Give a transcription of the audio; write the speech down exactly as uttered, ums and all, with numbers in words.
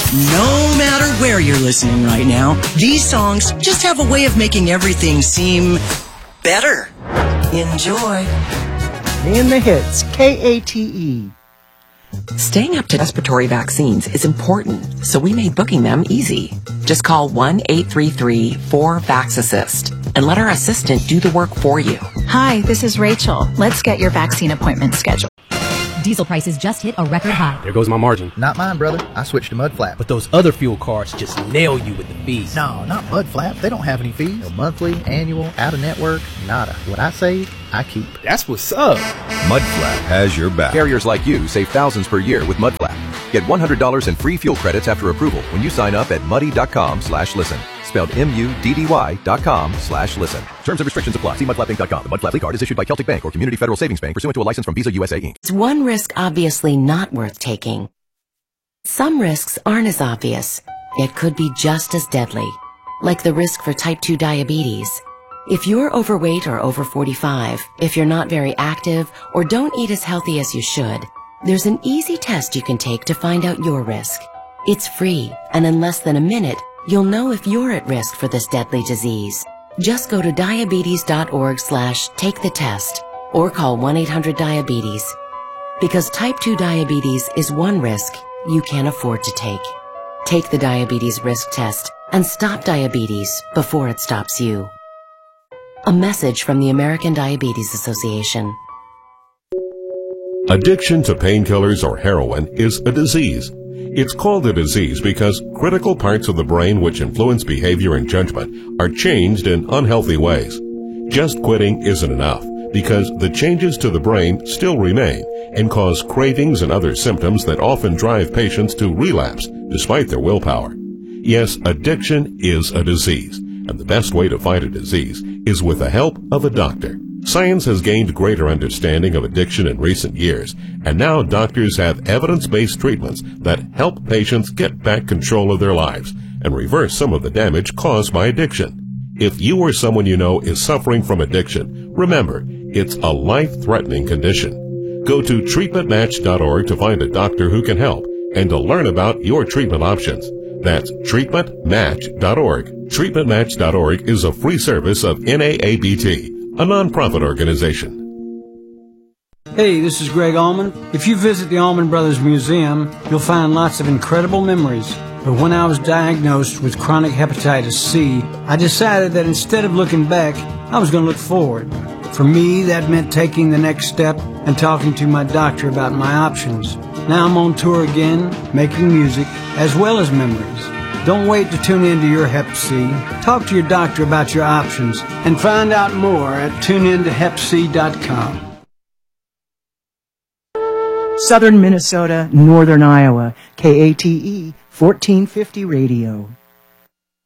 No matter where you're listening right now, these songs just have a way of making everything seem better. Enjoy. In the hits, K A T E. Staying up to respiratory vaccines is important, so we made booking them easy. Just call one eight three three four VAX-ASSIST and let our assistant do the work for you. Hi, this is Rachel. Let's get your vaccine appointment scheduled. Diesel prices just hit a record high. There goes my margin. Not mine, brother. I switched to Mudflap. But those other fuel cards just nail you with the fees. No, not Mudflap. They don't have any fees. No monthly, annual, out-of-network, nada. What I save, I keep. That's what's up. Mudflap has your back. Carriers like you save thousands per year with Mudflap. Get one hundred dollars in free fuel credits after approval when you sign up at muddy.com slash listen. Spelled M-U-D-D-Y dot com slash listen. Terms and restrictions apply. See mudflap inc dot com. The Mudflap Fleet Card is issued by Celtic Bank or Community Federal Savings Bank pursuant to a license from Visa U S A Incorporated. It's one risk obviously not worth taking. Some risks aren't as obvious, yet could be just as deadly, like the risk for type two diabetes. If you're overweight or over forty-five, if you're not very active, or don't eat as healthy as you should, there's an easy test you can take to find out your risk. It's free, and in less than a minute, you'll know if you're at risk for this deadly disease. Just go to diabetes.org slash take the test or call one eight hundred diabetes. Because type two diabetes is one risk you can't afford to take. Take the diabetes risk test and stop diabetes before it stops you. A message from the American Diabetes Association. Addiction to painkillers or heroin is a disease. It's called a disease because critical parts of the brain which influence behavior and judgment are changed in unhealthy ways. Just quitting isn't enough because the changes to the brain still remain and cause cravings and other symptoms that often drive patients to relapse despite their willpower. Yes, addiction is a disease, and the best way to fight a disease is with the help of a doctor. Science has gained greater understanding of addiction in recent years, and now doctors have evidence-based treatments that help patients get back control of their lives and reverse some of the damage caused by addiction. If you or someone you know is suffering from addiction, remember, it's a life-threatening condition. Go to treatment match dot org to find a doctor who can help and to learn about your treatment options. That's treatment match dot org. treatment match dot org is a free service of N A A B T, a nonprofit organization. Hey, this is Greg Allman. If you visit the Allman Brothers Museum, you'll find lots of incredible memories. But when I was diagnosed with chronic hepatitis C, I decided that instead of looking back, I was going to look forward. For me, that meant taking the next step and talking to my doctor about my options. Now I'm on tour again, making music as well as memories. Don't wait to tune in to your Hep C. Talk to your doctor about your options and find out more at tune in to hep c dot com. Southern Minnesota, Northern Iowa, K A T E, fourteen fifty Radio.